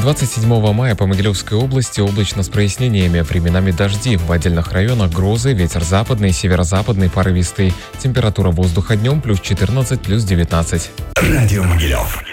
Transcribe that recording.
27 мая по Могилевской области облачно с прояснениями, временами дожди. В отдельных районах грозы, ветер западный, северо-западный, порывистый. Температура воздуха днем +14, +19. Радио Могилев.